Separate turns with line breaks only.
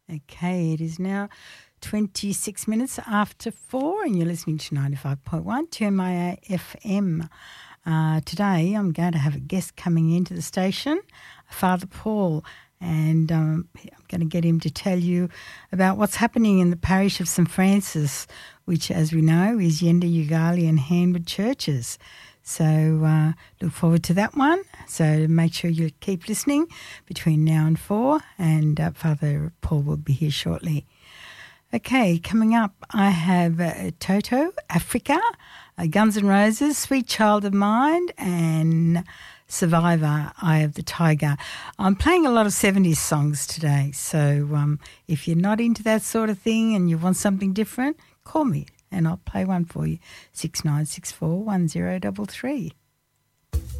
Okay, it is now 26 minutes after 4 and you're listening to 95.1 2MIA FM. Today I'm going to have a guest coming into the station, Father Paul, and I'm going to get him to tell you about what's happening in the parish of St Francis, which, as we know, is Yenda, Ugali and Hanwood churches. So look forward to that one. So make sure you keep listening between now and 4, and Father Paul will be here shortly. Okay, coming up, I have Toto, Africa, Guns N' Roses, Sweet Child of Mine, and Survivor, Eye of the Tiger. I'm playing a lot of 70s songs today, so if you're not into that sort of thing and you want something different, call me and I'll play one for you, 6964 1033.